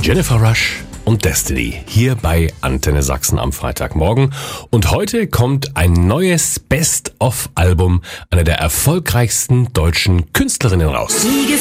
Jennifer Rush und Destiny hier bei Antenne Sachsen am Freitagmorgen. Und heute kommt ein neues Best-of-Album einer der erfolgreichsten deutschen Künstlerinnen raus. Die